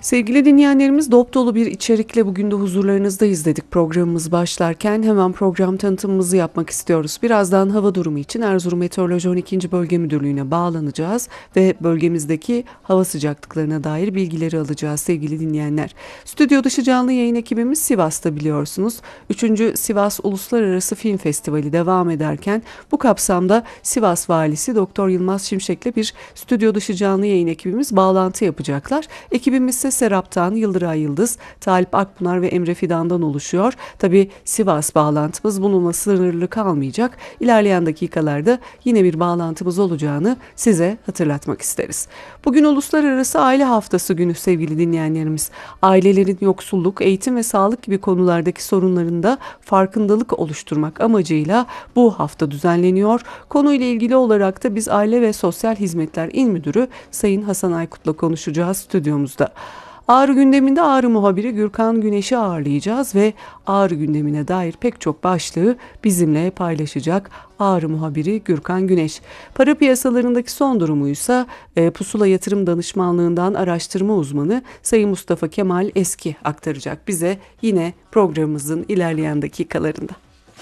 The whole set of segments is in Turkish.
Sevgili dinleyenlerimiz, dop dolu bir içerikle bugün de huzurlarınızdayız dedik programımız başlarken. Hemen program tanıtımımızı yapmak istiyoruz. Birazdan hava durumu için Erzurum Meteoroloji 12. Bölge Müdürlüğü'ne bağlanacağız ve bölgemizdeki hava sıcaklıklarına dair bilgileri alacağız sevgili dinleyenler. Stüdyo dışı canlı yayın ekibimiz Sivas'ta biliyorsunuz. 3. Sivas Uluslararası Film Festivali devam ederken bu kapsamda Sivas Valisi Doktor Yılmaz Şimşek'le bir stüdyo dışı canlı yayın ekibimiz bağlantı yapacaklar. Ekibimiz ise Serap'tan, Yıldıray Yıldız, Talip Akpınar ve Emre Fidan'dan oluşuyor. Tabii Sivas bağlantımız bununla sınırlı kalmayacak. İlerleyen dakikalarda yine bir bağlantımız olacağını size hatırlatmak isteriz. Bugün Uluslararası Aile Haftası günü sevgili dinleyenlerimiz. Ailelerin yoksulluk, eğitim ve sağlık gibi konulardaki sorunlarında farkındalık oluşturmak amacıyla bu hafta düzenleniyor. Konuyla ilgili olarak da biz Aile ve Sosyal Hizmetler İl Müdürü Sayın Hasan Aykut'la konuşacağız stüdyomuzda. Ağrı gündeminde Ağrı muhabiri Gürkan Güneş'i ağırlayacağız ve Ağrı gündemine dair pek çok başlığı bizimle paylaşacak Ağrı muhabiri Gürkan Güneş. Para piyasalarındaki son durumuysa Pusula Yatırım Danışmanlığından araştırma uzmanı Sayın Mustafa Kemal Eski aktaracak bize yine programımızın ilerleyen dakikalarında.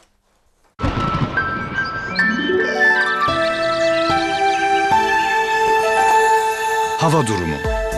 Hava durumu.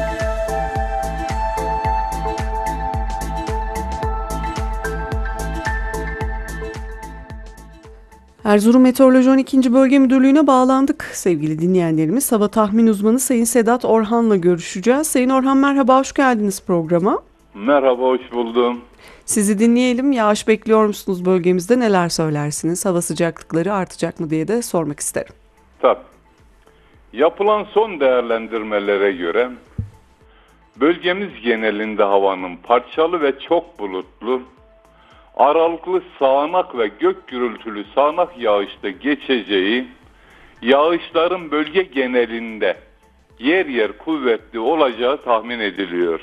Erzurum Meteoroloji 12. Bölge Müdürlüğü'ne bağlandık sevgili dinleyenlerimiz. Hava tahmin uzmanı Sayın Sedat Orhan'la görüşeceğiz. Sayın Orhan merhaba, hoş geldiniz programa. Merhaba, hoş buldum. Sizi dinleyelim. Yağış bekliyor musunuz bölgemizde? Neler söylersiniz? Hava sıcaklıkları artacak mı diye de sormak isterim. Tabii. Yapılan son değerlendirmelere göre bölgemiz genelinde havanın parçalı ve çok bulutlu, aralıklı sağanak ve gök gürültülü sağanak yağışta geçeceği, yağışların bölge genelinde yer yer kuvvetli olacağı tahmin ediliyor.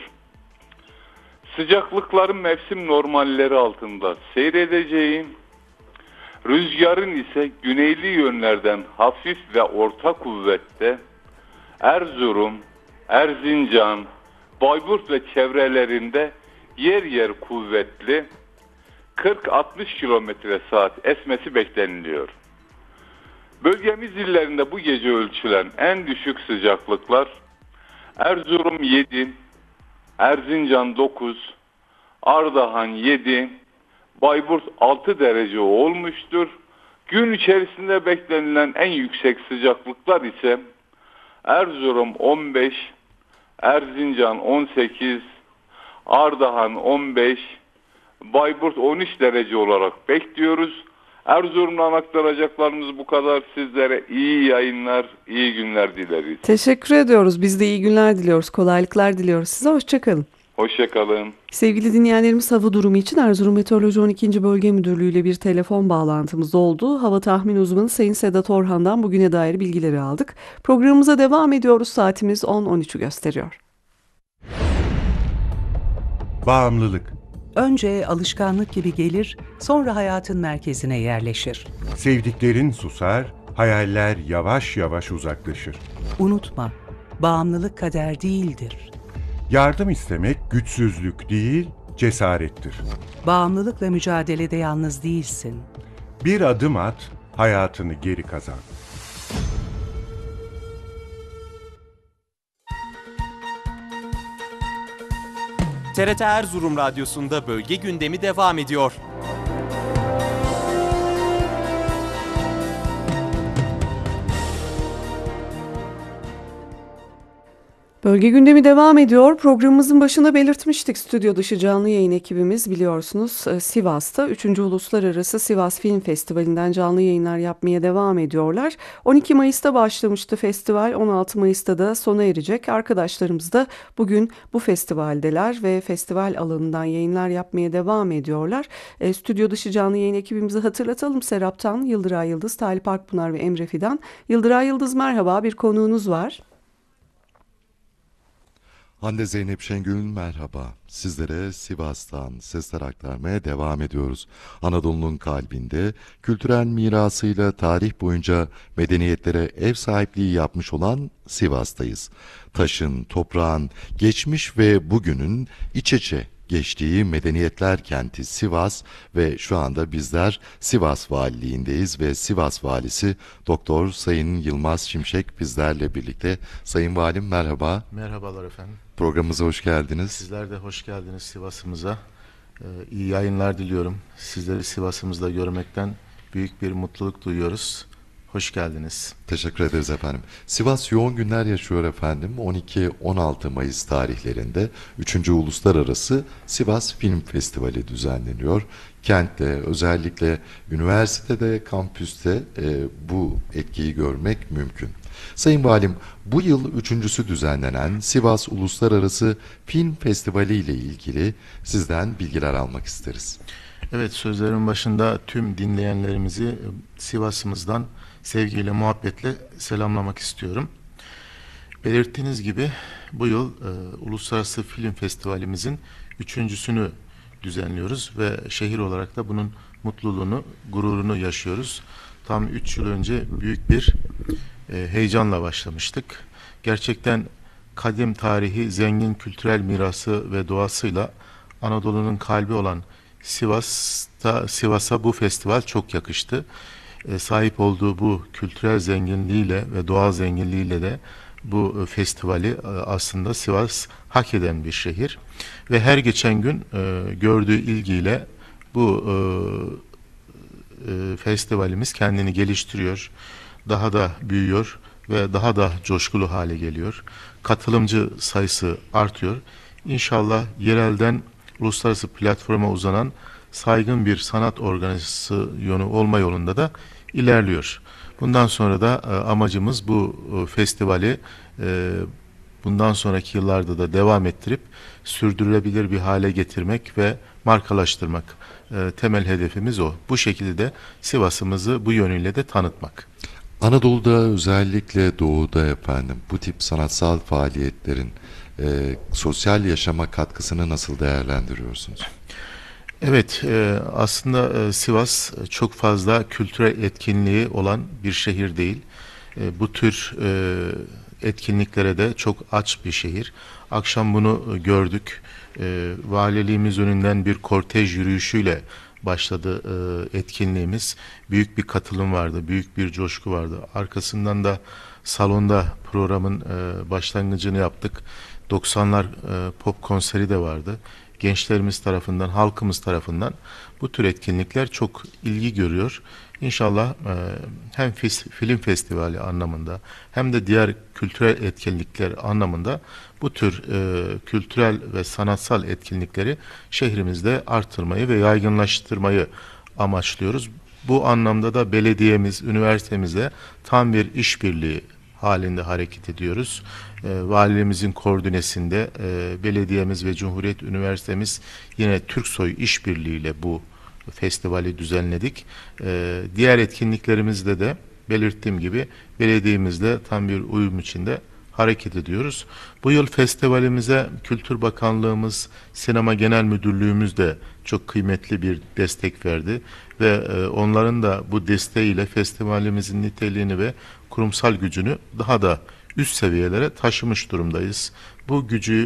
Sıcaklıkların mevsim normalleri altında seyredeceği, rüzgarın ise güneyli yönlerden hafif ve orta kuvvette Erzurum, Erzincan, Bayburt ve çevrelerinde yer yer kuvvetli 40-60 km/saat esmesi bekleniliyor. Bölgemiz illerinde bu gece ölçülen en düşük sıcaklıklar Erzurum 7, Erzincan 9, Ardahan 7, Bayburt 6 derece olmuştur. Gün içerisinde beklenilen en yüksek sıcaklıklar ise Erzurum 15, Erzincan 18, Ardahan 15, Bayburt 13 derece olarak bekliyoruz. Erzurum'dan aktaracaklarımız bu kadar. Sizlere iyi yayınlar, iyi günler dileriz. Teşekkür ediyoruz. Biz de iyi günler diliyoruz. Kolaylıklar diliyoruz size. Hoşçakalın. Hoşçakalın. Sevgili dinleyenlerimiz, hava durumu için Erzurum Meteoroloji 12. Bölge Müdürlüğü ile bir telefon bağlantımız oldu. Hava tahmin uzmanı Sayın Sedat Orhan'dan bugüne dair bilgileri aldık. Programımıza devam ediyoruz. Saatimiz 10.13'ü gösteriyor. Bağımlılık. Önce alışkanlık gibi gelir, sonra hayatın merkezine yerleşir. Sevdiklerin susar, hayaller yavaş yavaş uzaklaşır. Unutma, bağımlılık kader değildir. Yardım istemek güçsüzlük değil, cesarettir. Bağımlılıkla mücadelede yalnız değilsin. Bir adım at, hayatını geri kazan. TRT Erzurum Radyosu'nda bölge gündemi devam ediyor. Bölge gündemi devam ediyor. Programımızın başında belirtmiştik. Stüdyo dışı canlı yayın ekibimiz biliyorsunuz Sivas'ta 3. Uluslararası Sivas Film Festivali'nden canlı yayınlar yapmaya devam ediyorlar. 12 Mayıs'ta başlamıştı festival. 16 Mayıs'ta da sona erecek. Arkadaşlarımız da bugün bu festivaldeler ve festival alanından yayınlar yapmaya devam ediyorlar. Stüdyo dışı canlı yayın ekibimizi hatırlatalım. Serap'tan Yıldıray Yıldız, Talip Akpınar ve Emre Fidan. Yıldıray Yıldız merhaba, bir konuğunuz var. Hande Zeynep Şengül merhaba. Sizlere Sivas'tan sesler aktarmaya devam ediyoruz. Anadolu'nun kalbinde kültürel mirasıyla tarih boyunca medeniyetlere ev sahipliği yapmış olan Sivas'tayız. Taşın, toprağın, geçmiş ve bugünün iç içe geçtiği medeniyetler kenti Sivas ve şu anda bizler Sivas Valiliğindeyiz ve Sivas Valisi Doktor Sayın Yılmaz Şimşek bizlerle birlikte. Sayın Valim merhaba. Merhabalar efendim. Programımıza hoş geldiniz. Sizler de hoş geldiniz Sivas'ımıza. İyi yayınlar diliyorum. Sizleri Sivas'ımızda görmekten büyük bir mutluluk duyuyoruz. Hoş geldiniz. Teşekkür ederiz efendim. Sivas yoğun günler yaşıyor efendim. 12-16 Mayıs tarihlerinde 3. Uluslararası Sivas Film Festivali düzenleniyor. Kentte, özellikle üniversitede, kampüste bu etkiyi görmek mümkün. Sayın Valim, bu yıl üçüncüsü düzenlenen Sivas Uluslararası Film Festivali ile ilgili sizden bilgiler almak isteriz. Evet, sözlerimin başında tüm dinleyenlerimizi Sivas'ımızdan sevgiyle, muhabbetle selamlamak istiyorum. Belirttiğiniz gibi bu yıl Uluslararası Film Festivalimizin üçüncüsünü düzenliyoruz ve şehir olarak da bunun mutluluğunu, gururunu yaşıyoruz. Tam 3 yıl önce büyük bir heyecanla başlamıştık. Gerçekten kadim tarihi, zengin kültürel mirası ve doğasıyla Anadolu'nun kalbi olan Sivas'a bu festival çok yakıştı. Sahip olduğu bu kültürel zenginliğiyle ve doğal zenginliğiyle de bu festivali aslında Sivas hak eden bir şehir. Ve her geçen gün gördüğü ilgiyle bu festivalimiz kendini geliştiriyor, daha da büyüyor ve daha da coşkulu hale geliyor. Katılımcı sayısı artıyor. İnşallah yerelden uluslararası platforma uzanan saygın bir sanat organizasyonu olma yolunda da ilerliyor. Bundan sonra da amacımız bu festivali bundan sonraki yıllarda da devam ettirip sürdürülebilir bir hale getirmek ve markalaştırmak. Temel hedefimiz o. Bu şekilde de Sivas'ımızı bu yönüyle de tanıtmak. Anadolu'da, özellikle doğuda efendim, bu tip sanatsal faaliyetlerin sosyal yaşama katkısını nasıl değerlendiriyorsunuz? Evet, aslında Sivas çok fazla kültürel etkinliği olan bir şehir değil. Bu tür etkinliklere de çok aç bir şehir. Akşam bunu gördük. Valiliğimiz önünden bir kortej yürüyüşüyle başladı etkinliğimiz. Büyük bir katılım vardı, büyük bir coşku vardı. Arkasından da salonda programın başlangıcını yaptık. 90'lar pop konseri de vardı. Gençlerimiz tarafından, halkımız tarafından bu tür etkinlikler çok ilgi görüyor. İnşallah hem film festivali anlamında hem de diğer kültürel etkinlikler anlamında bu tür kültürel ve sanatsal etkinlikleri şehrimizde artırmayı ve yaygınlaştırmayı amaçlıyoruz. Bu anlamda da belediyemiz, üniversitemizle tam bir işbirliği halinde hareket ediyoruz. Valiliğimizin koordinesinde belediyemiz ve Cumhuriyet Üniversitemiz yine Türksoy işbirliğiyle bu festivali düzenledik. Diğer etkinliklerimizde de belirttiğim gibi belediyemizle tam bir uyum içinde hareket ediyoruz. Bu yıl festivalimize Kültür Bakanlığımız, Sinema Genel Müdürlüğümüz de çok kıymetli bir destek verdi ve onların da bu desteğiyle festivalimizin niteliğini ve kurumsal gücünü daha da üst seviyelere taşımış durumdayız. Bu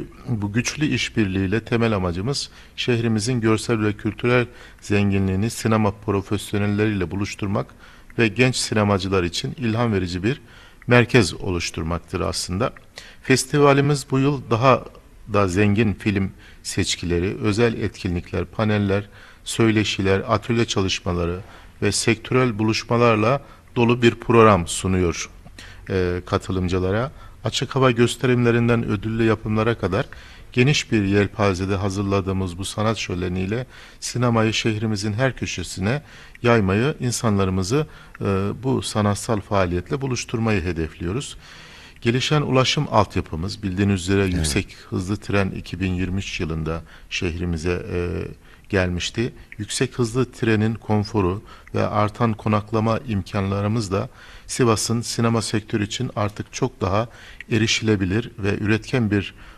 güçlü işbirliğiyle temel amacımız şehrimizin görsel ve kültürel zenginliğini sinema profesyonelleriyle buluşturmak ve genç sinemacılar için ilham verici bir merkez oluşturmaktır aslında. Festivalimiz bu yıl daha da zengin film seçkileri, özel etkinlikler, paneller, söyleşiler, atölye çalışmaları ve sektörel buluşmalarla dolu bir program sunuyor katılımcılara. Açık hava gösterimlerinden ödüllü yapımlara kadar geniş bir yelpazede hazırladığımız bu sanat şöleniyle sinemayı şehrimizin her köşesine yaymayı, insanlarımızı bu sanatsal faaliyetle buluşturmayı hedefliyoruz. Gelişen ulaşım altyapımız, bildiğiniz üzere yüksek hızlı tren 2023 yılında şehrimize gelmişti. Yüksek hızlı trenin konforu ve artan konaklama imkanlarımız da Sivas'ın sinema sektörü için artık çok daha erişilebilir ve üretken bir